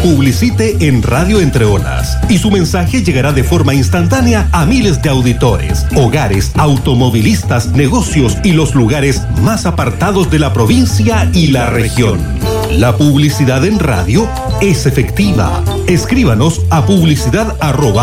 Publicite en Radio Entre Olas y su mensaje llegará de forma instantánea a miles de auditores, hogares, automovilistas, negocios y los lugares más apartados de la provincia y la región. La publicidad en radio es efectiva. Escríbanos a publicidad@